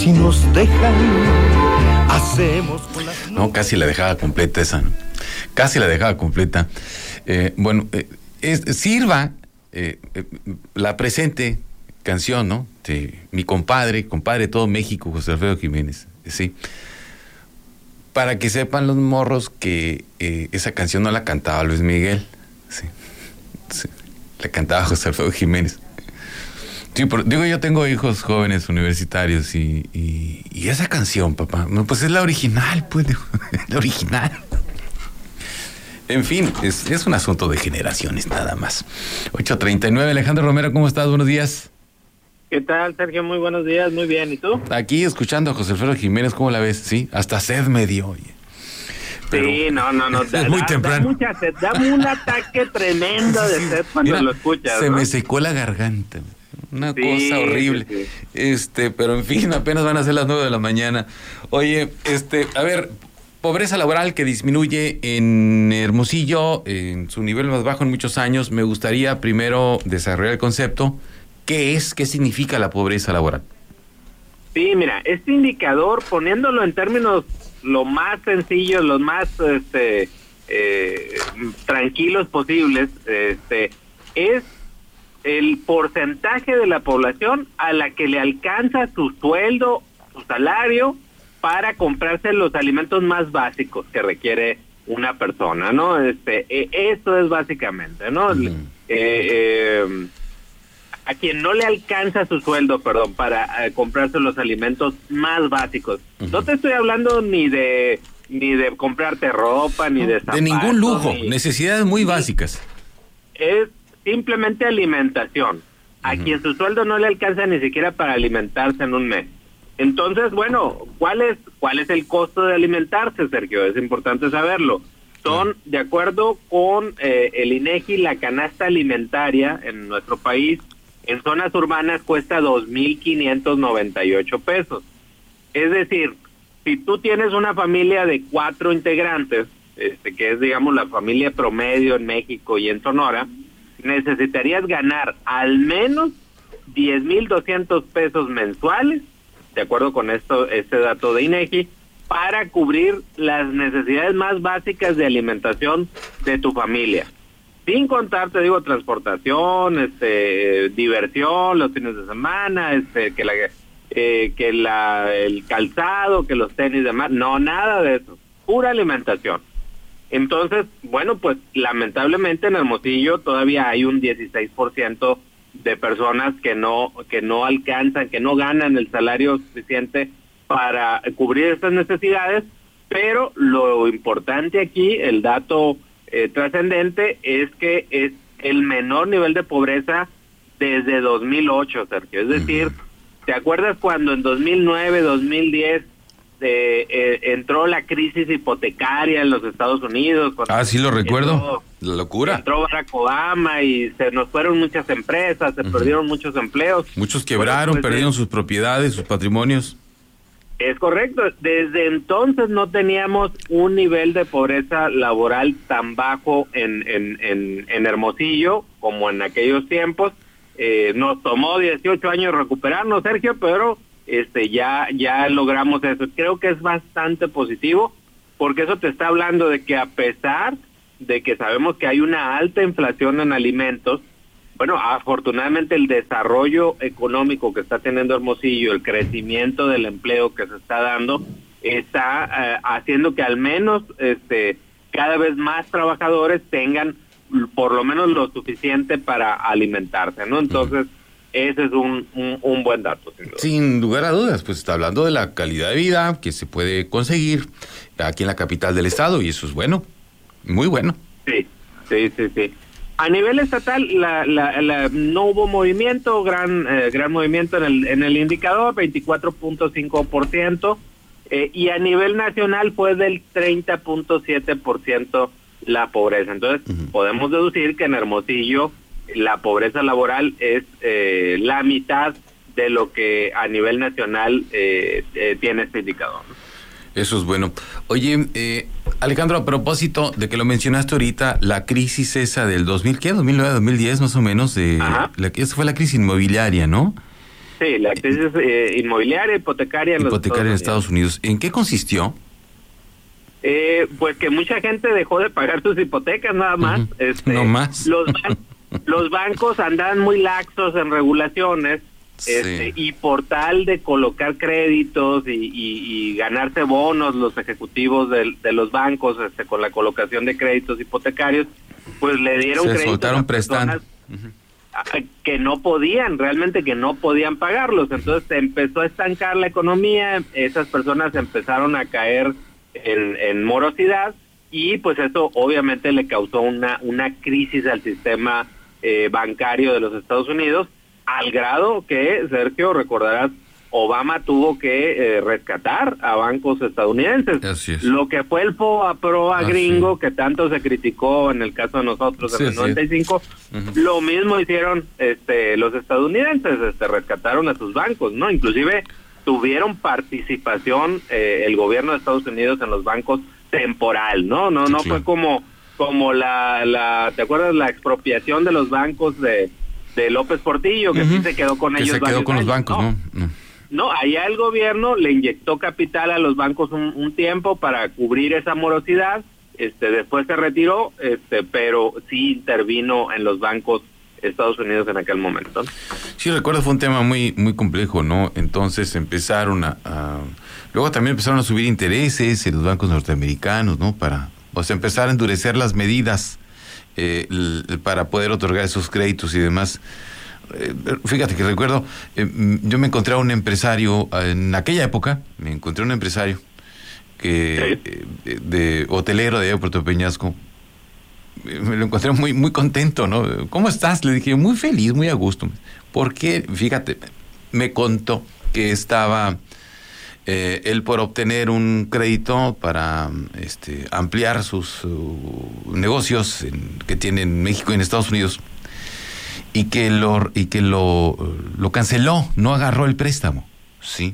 si nos dejan, hacemos con las... No, casi la dejaba completa esa, ¿no? Casi la dejaba completa. Sirva la presente canción, ¿no? De mi compadre de todo México, José Alfredo Jiménez, sí. Para que sepan los morros que esa canción no la cantaba Luis Miguel, sí. La cantaba José Alfredo Jiménez. Sí, digo, yo tengo hijos jóvenes universitarios y esa canción, papá, no, pues es la original, pues, la original. En fin, es un asunto de generaciones nada más. 8:39, Alejandro Romero, ¿cómo estás? Buenos días. ¿Qué tal, Sergio? Muy buenos días, muy bien. ¿Y tú? Aquí escuchando a José Alfredo Jiménez, ¿cómo la ves? Sí, hasta sed me dio, oye. Pero sí, no. Es muy temprano. Da mucha sed, da un ataque tremendo de sed cuando lo escuchas, se ¿no? me secó la garganta. Una sí, cosa horrible. Sí. Pero en fin, apenas van a ser las 9 de la mañana. Oye, a ver, pobreza laboral que disminuye en Hermosillo, en su nivel más bajo en muchos años. Me gustaría primero desarrollar el concepto. ¿Qué significa la pobreza laboral? Sí, mira, este indicador, poniéndolo en términos lo más sencillos, los más tranquilos posibles, es el porcentaje de la población a la que le alcanza su sueldo, su salario, para comprarse los alimentos más básicos que requiere una persona, ¿no? Esto es básicamente, ¿no? A quien no le alcanza su sueldo, para comprarse los alimentos más básicos. Uh-huh. No te estoy hablando ni de comprarte ropa, ni de zapatos. De ningún lujo, necesidades muy básicas. Es simplemente alimentación. A quien su sueldo no le alcanza ni siquiera para alimentarse en un mes. Entonces, bueno, ¿cuál es el costo de alimentarse, Sergio? Es importante saberlo. Son, de acuerdo con el INEGI, la canasta alimentaria en nuestro país, en zonas urbanas cuesta 2,598 pesos. Es decir, si tú tienes una familia de 4 integrantes, que es, digamos, la familia promedio en México y en Sonora, necesitarías ganar al menos 10,200 pesos mensuales, de acuerdo con este dato de INEGI, para cubrir las necesidades más básicas de alimentación de tu familia. Sin contar, te digo, transportación, diversión, los fines de semana, el calzado, que los tenis, demás, no, nada de eso, pura alimentación. Entonces, bueno, pues lamentablemente en Hermosillo todavía hay un 16% de personas que no alcanzan, que no ganan el salario suficiente para cubrir estas necesidades, pero lo importante aquí, el dato trascendente, es que es el menor nivel de pobreza desde 2008, Sergio. Es decir, ¿te acuerdas cuando en 2009, 2010 entró la crisis hipotecaria en los Estados Unidos? Sí lo recuerdo, la locura. Entró Barack Obama y se nos fueron muchas empresas, se perdieron muchos empleos. Muchos quebraron, perdieron sus propiedades, sus patrimonios. Es correcto. Desde entonces no teníamos un nivel de pobreza laboral tan bajo en Hermosillo como en aquellos tiempos. Nos tomó 18 años recuperarnos, Sergio, pero ya logramos eso. Creo que es bastante positivo, porque eso te está hablando de que, a pesar de que sabemos que hay una alta inflación en alimentos, bueno, afortunadamente el desarrollo económico que está teniendo Hermosillo, el crecimiento del empleo que se está dando, está haciendo que al menos cada vez más trabajadores tengan por lo menos lo suficiente para alimentarse, ¿no? Entonces, ese es un buen dato. Sin lugar a dudas, pues está hablando de la calidad de vida que se puede conseguir aquí en la capital del estado, y eso es bueno, muy bueno. Sí. A nivel estatal, no hubo movimiento, gran movimiento en el indicador, 24.5%, y a nivel nacional fue del 30.7% la pobreza. Entonces, podemos deducir que en Hermosillo la pobreza laboral es la mitad de lo que a nivel nacional tiene este indicador. Eso es bueno. Oye, Alejandro, a propósito de que lo mencionaste ahorita, la crisis esa del 2009, 2010 más o menos, esa fue la crisis inmobiliaria, ¿no? Sí, la crisis inmobiliaria, hipotecaria en Estados Unidos. ¿En qué consistió? Pues que mucha gente dejó de pagar sus hipotecas nada más. No más. Los bancos andaban muy laxos en regulaciones, sí. Y por tal de colocar créditos y ganarse bonos los ejecutivos de los bancos con la colocación de créditos hipotecarios, pues le dieron créditos soltaron prestando que no podían, realmente que no podían pagarlos. Entonces se empezó a estancar la economía, esas personas empezaron a caer en morosidad, y pues eso obviamente le causó una crisis al sistema bancario de los Estados Unidos, al grado que, Sergio, recordarás, Obama tuvo que rescatar a bancos estadounidenses. Así es. Lo que fue el PROA gringo, que tanto se criticó en el caso de nosotros en el 95, lo mismo hicieron los estadounidenses, rescataron a sus bancos, ¿no? Inclusive tuvieron participación el gobierno de Estados Unidos en los bancos temporal, ¿no? No claro. Fue como ¿te acuerdas la expropiación de los bancos de López Portillo, que sí se quedó con ellos? Que se quedó con los bancos, ¿no? No, allá el gobierno le inyectó capital a los bancos un tiempo para cubrir esa morosidad, después se retiró, pero sí intervino en los bancos Estados Unidos en aquel momento. Sí, recuerdo, fue un tema muy muy complejo, ¿no? Entonces empezaron luego también empezaron a subir intereses en los bancos norteamericanos, ¿no? Empezar a endurecer las medidas para poder otorgar esos créditos y demás. Fíjate que recuerdo, yo me encontré a un empresario, en aquella época, que de hotelero de Puerto Peñasco. Me lo encontré muy muy contento, ¿no? ¿Cómo estás? Le dije, muy feliz, muy a gusto. Porque, fíjate, me contó que estaba él por obtener un crédito para ampliar sus negocios que tiene en México y en Estados Unidos, y que lo canceló, no agarró el préstamo, ¿sí?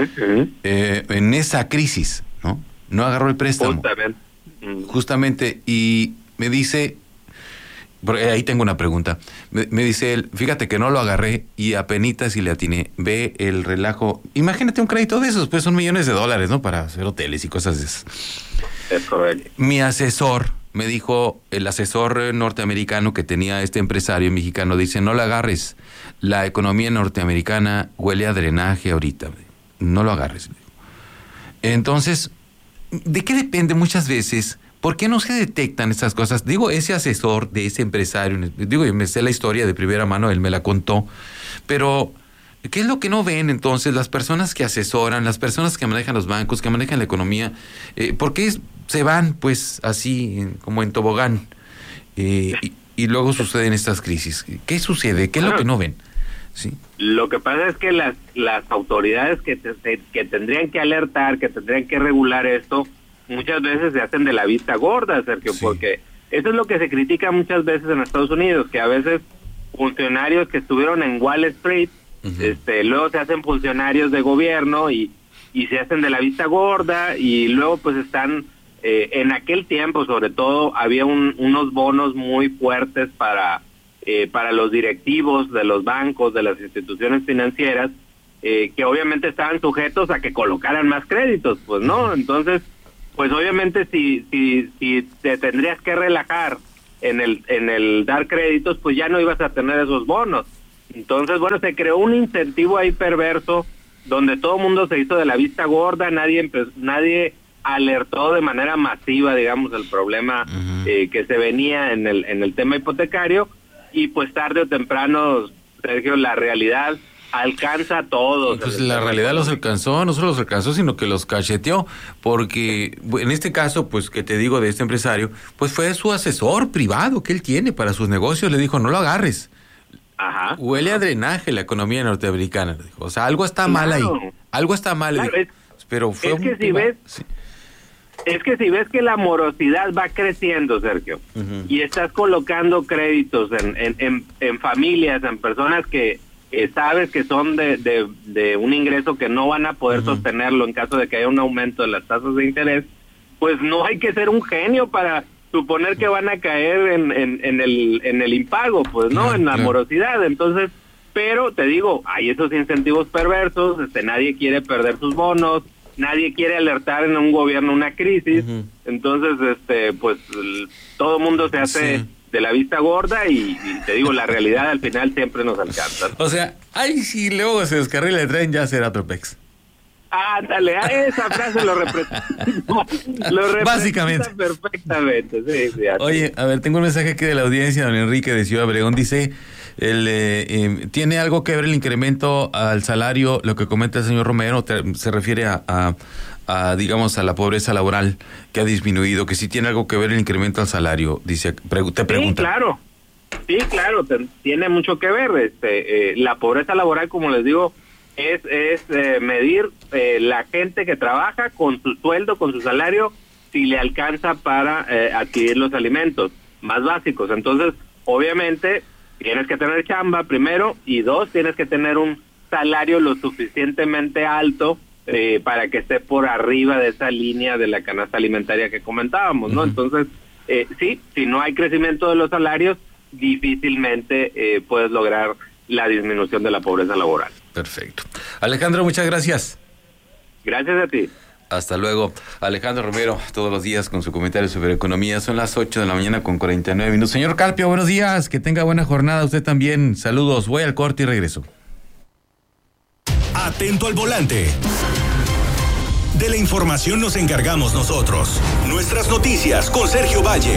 En esa crisis, no agarró el préstamo. Justamente, y me dice, ahí tengo una pregunta, me dice él, fíjate que no lo agarré y apenitas y le atiné, ve el relajo, imagínate un crédito de esos, pues son millones de dólares, ¿no? Para hacer hoteles y cosas de esas. Es correcto. Mi asesor, me dijo, el asesor norteamericano que tenía este empresario mexicano, dice, no lo agarres, la economía norteamericana huele a drenaje ahorita, no lo agarres. Entonces, ¿de qué depende muchas veces? ¿Por qué no se detectan estas cosas? Digo, ese asesor de ese empresario, yo me sé la historia de primera mano, él me la contó, pero ¿qué es lo que no ven entonces las personas que asesoran, las personas que manejan los bancos, que manejan la economía? ¿Por qué se van pues así como en tobogán y luego suceden estas crisis? ¿Qué sucede? ¿Qué es lo que no ven? ¿Sí? Lo que pasa es que las autoridades que tendrían que alertar, que tendrían que regular esto, muchas veces se hacen de la vista gorda, Sergio, porque eso es lo que se critica muchas veces en Estados Unidos, que a veces funcionarios que estuvieron en Wall Street, luego se hacen funcionarios de gobierno y se hacen de la vista gorda, y luego pues están, en aquel tiempo sobre todo, había unos bonos muy fuertes para los directivos de los bancos, de las instituciones financieras, que obviamente estaban sujetos a que colocaran más créditos, pues, ¿no? Entonces, pues obviamente si te tendrías que relajar en el dar créditos, pues ya no ibas a tener esos bonos. Entonces, bueno, se creó un incentivo ahí perverso donde todo el mundo se hizo de la vista gorda, nadie alertó de manera masiva, digamos, el problema que se venía en el tema hipotecario, y pues tarde o temprano, Sergio, la realidad alcanza a todos. Pues la realidad los alcanzó, no solo los alcanzó, sino que los cacheteó, porque en este caso, pues que te digo de este empresario, pues fue su asesor privado que él tiene para sus negocios, le dijo, no lo agarres. Ajá. Huele a drenaje la economía norteamericana, le dijo. O sea, algo está mal ahí, algo está mal. Claro, pero fue es que si ves que la morosidad va creciendo, Sergio, y estás colocando créditos en familias, en personas que sabes que son de un ingreso que no van a poder sostenerlo en caso de que haya un aumento de las tasas de interés, pues no hay que ser un genio para suponer que van a caer en el impago, pues, ¿no? En la morosidad. Entonces, pero te digo, hay esos incentivos perversos, nadie quiere perder sus bonos, nadie quiere alertar en un gobierno una crisis, entonces pues todo el mundo se hace de la vista gorda y te digo, la realidad al final siempre nos alcanza. O sea, ay, si luego se descarrila el tren, ya será Tropex. Ándale, esa frase lo representa. Básicamente. Perfectamente, sí. Oye, a ver, tengo un mensaje aquí de la audiencia, don Enrique de Ciudad Obregón, dice, ¿tiene algo que ver el incremento al salario, lo que comenta el señor Romero? Se refiere a digamos, a la pobreza laboral que ha disminuido, que sí tiene algo que ver el incremento al salario, dice, te pregunta. Sí, claro, tiene mucho que ver. La pobreza laboral, como les digo, es medir la gente que trabaja con su sueldo, con su salario, si le alcanza para adquirir los alimentos más básicos. Entonces, obviamente, tienes que tener chamba primero, y dos, tienes que tener un salario lo suficientemente alto para que esté por arriba de esa línea de la canasta alimentaria que comentábamos, ¿no? Entonces, sí, si no hay crecimiento de los salarios, difícilmente puedes lograr la disminución de la pobreza laboral. Perfecto. Alejandro, muchas gracias. Gracias a ti. Hasta luego. Alejandro Romero, todos los días con su comentario sobre economía. Son las 8 de la mañana con 49 minutos. Señor Carpio, buenos días. Que tenga buena jornada. Usted también. Saludos. Voy al corte y regreso. Atento al volante. De la información nos encargamos nosotros. Nuestras noticias con Sergio Valle.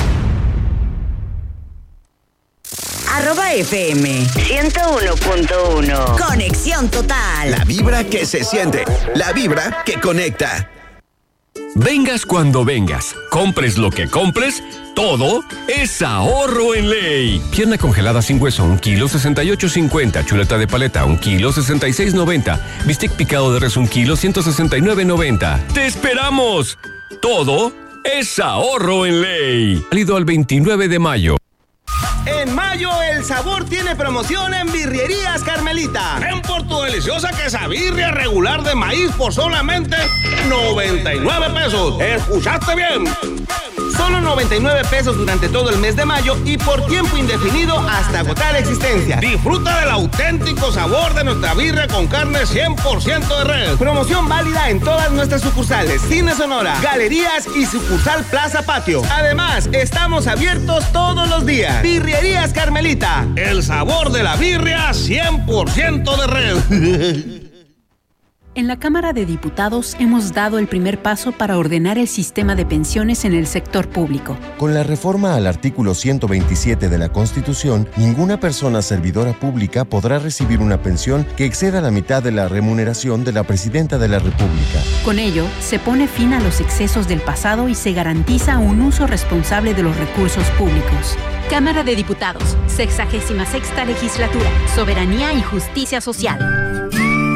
@FM 101.1. Conexión total. La vibra que se siente. La vibra que conecta. Vengas cuando vengas, compres lo que compres, todo es ahorro en ley. Pierna congelada sin hueso, 1 kilo 68.50. Chuleta de paleta, 1 kilo 66.90. Bistec picado de res, 1 kilo 169.90. ¡Te esperamos! Todo es ahorro en ley. Válido al 29 de mayo. En mayo el sabor tiene promoción en Birrerías Carmelita. Ven por tu deliciosa quesabirria regular de maíz por solamente 99 pesos. ¿Escuchaste bien? Solo 99 pesos durante todo el mes de mayo y por tiempo indefinido hasta agotar existencia. Disfruta del auténtico sabor de nuestra birria con carne 100% de res. Promoción válida en todas nuestras sucursales, Cine Sonora, galerías y sucursal Plaza Patio. Además, estamos abiertos todos los días. Birrerías Carmelita, el sabor de la birria 100% de res. En la Cámara de Diputados hemos dado el primer paso para ordenar el sistema de pensiones en el sector público. Con la reforma al artículo 127 de la Constitución, ninguna persona servidora pública podrá recibir una pensión que exceda la mitad de la remuneración de la Presidenta de la República. Con ello, se pone fin a los excesos del pasado y se garantiza un uso responsable de los recursos públicos. Cámara de Diputados, 66ª Legislatura, Soberanía y Justicia Social.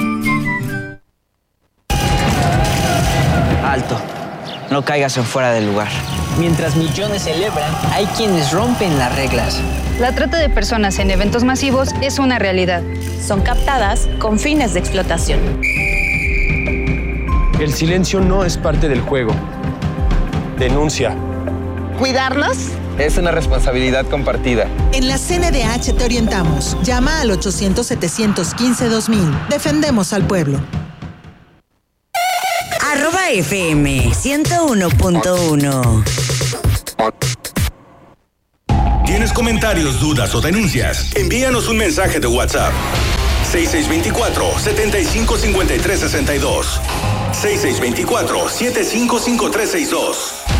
Alto, no caigas en fuera del lugar. Mientras millones celebran, hay quienes rompen las reglas. La trata de personas en eventos masivos es una realidad. Son captadas con fines de explotación. El silencio no es parte del juego. Denuncia. ¿Cuidarnos? Es una responsabilidad compartida. En la CNDH te orientamos. Llama al 800-715-2000. Defendemos al pueblo. @FM 101.1. ¿Tienes comentarios, dudas o denuncias? Envíanos un mensaje de WhatsApp. 6624-755362. 6624-755362.